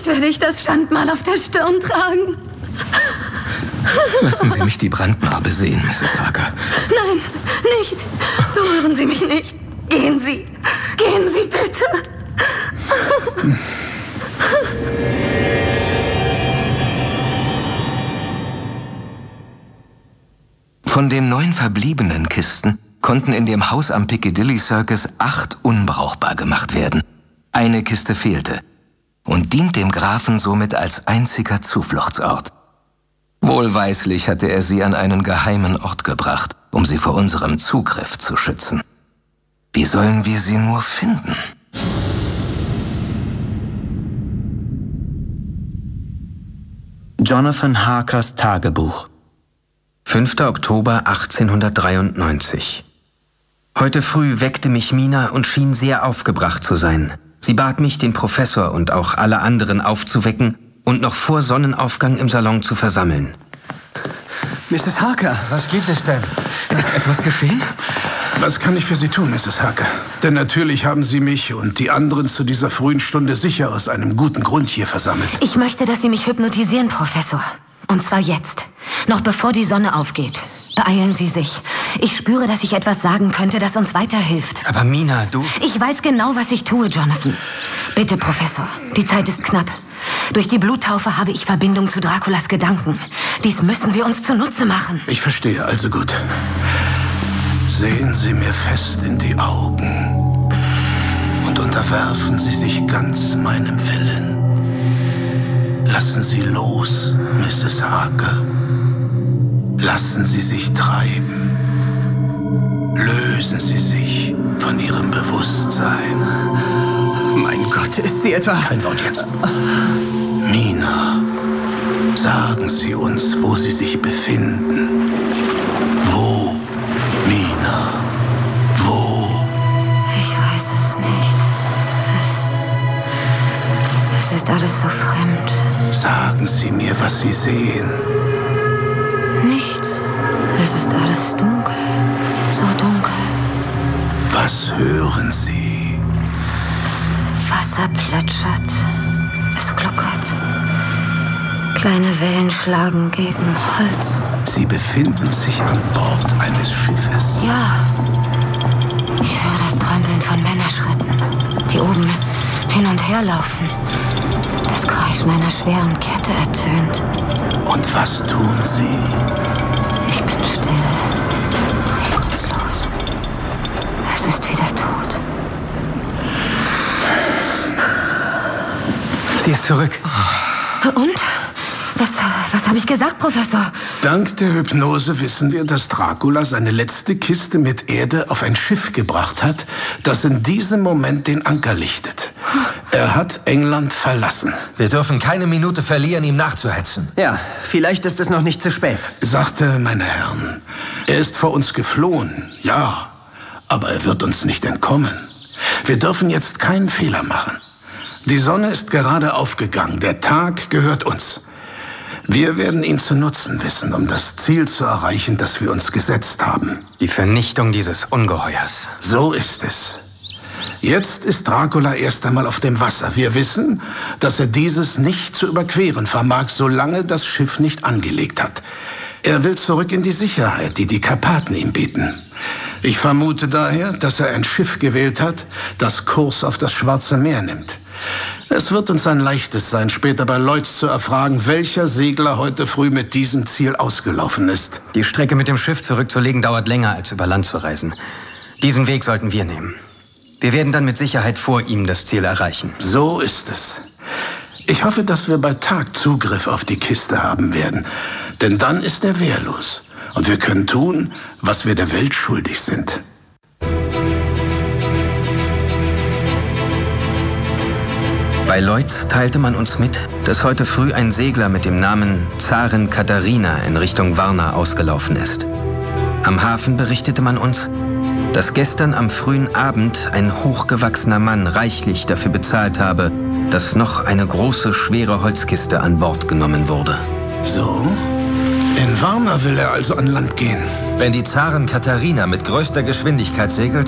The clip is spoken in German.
Vielleicht werde ich das Schandmal auf der Stirn tragen. Lassen Sie mich die Brandnarbe sehen, Mrs. Harker. Nein, nicht. Berühren Sie mich nicht. Gehen Sie. Gehen Sie bitte. Von den 9 verbliebenen Kisten konnten in dem Haus am Piccadilly Circus 8 unbrauchbar gemacht werden. Eine Kiste fehlte und dient dem Grafen somit als einziger Zufluchtsort. Wohlweislich hatte er sie an einen geheimen Ort gebracht, um sie vor unserem Zugriff zu schützen. Wie sollen wir sie nur finden? Jonathan Harkers Tagebuch. 5. Oktober 1893. Heute früh weckte mich Mina und schien sehr aufgebracht zu sein. Sie bat mich, den Professor und auch alle anderen aufzuwecken und noch vor Sonnenaufgang im Salon zu versammeln. Mrs. Harker! Was gibt es denn? Ist etwas geschehen? Was kann ich für Sie tun, Mrs. Harker? Denn natürlich haben Sie mich und die anderen zu dieser frühen Stunde sicher aus einem guten Grund hier versammelt. Ich möchte, dass Sie mich hypnotisieren, Professor. Und zwar jetzt. Noch bevor die Sonne aufgeht. Beeilen Sie sich. Ich spüre, dass ich etwas sagen könnte, das uns weiterhilft. Aber Mina, du... Ich weiß genau, was ich tue, Jonathan. Bitte, Professor. Die Zeit ist knapp. Durch die Bluttaufe habe ich Verbindung zu Draculas Gedanken. Dies müssen wir uns zunutze machen. Ich verstehe, also gut. Sehen Sie mir fest in die Augen und unterwerfen Sie sich ganz meinem Willen. Lassen Sie los, Mrs. Harker. Lassen Sie sich treiben. Lösen Sie sich von Ihrem Bewusstsein. Mein Gott, ist sie etwa... Kein Wort jetzt. Mina, sagen Sie uns, wo Sie sich befinden. Wo, Mina? Wo? Ich weiß es nicht. Es ist alles so fremd. Sagen Sie mir, was Sie sehen. Nichts. Es ist alles dunkel. So dunkel. Was hören Sie? Wasser plätschert. Es gluckert. Kleine Wellen schlagen gegen Holz. Sie befinden sich an Bord eines Schiffes. Ja. Ich höre das Trampeln von Männerschritten, die oben hin und her laufen. Das Kreischen einer schweren Kette ertönt. Und was tun Sie? Ich bin still, regungslos. Es ist wie der Tod. Sie ist zurück. Und? Was habe ich gesagt, Professor? Dank der Hypnose wissen wir, dass Dracula seine letzte Kiste mit Erde auf ein Schiff gebracht hat, das in diesem Moment den Anker lichtet. Er hat England verlassen. Wir dürfen keine Minute verlieren, ihm nachzuhetzen. Ja, vielleicht ist es noch nicht zu spät. Sagte, meine Herren, er ist vor uns geflohen, ja, aber er wird uns nicht entkommen. Wir dürfen jetzt keinen Fehler machen. Die Sonne ist gerade aufgegangen, der Tag gehört uns. Wir werden ihn zu nutzen wissen, um das Ziel zu erreichen, das wir uns gesetzt haben. Die Vernichtung dieses Ungeheuers. So ist es. Jetzt ist Dracula erst einmal auf dem Wasser. Wir wissen, dass er dieses nicht zu überqueren vermag, solange das Schiff nicht angelegt hat. Er will zurück in die Sicherheit, die die Karpaten ihm bieten. Ich vermute daher, dass er ein Schiff gewählt hat, das Kurs auf das Schwarze Meer nimmt. Es wird uns ein leichtes sein, später bei Lloyds zu erfragen, welcher Segler heute früh mit diesem Ziel ausgelaufen ist. Die Strecke mit dem Schiff zurückzulegen dauert länger, als über Land zu reisen. Diesen Weg sollten wir nehmen. Wir werden dann mit Sicherheit vor ihm das Ziel erreichen. So ist es. Ich hoffe, dass wir bei Tag Zugriff auf die Kiste haben werden. Denn dann ist er wehrlos. Und wir können tun, was wir der Welt schuldig sind. Bei Lloyds teilte man uns mit, dass heute früh ein Segler mit dem Namen Zarin Katharina in Richtung Varna ausgelaufen ist. Am Hafen berichtete man uns, dass gestern am frühen Abend ein hochgewachsener Mann reichlich dafür bezahlt habe, dass noch eine große, schwere Holzkiste an Bord genommen wurde. So? In Varna will er also an Land gehen. Wenn die Zarin Katharina mit größter Geschwindigkeit segelt,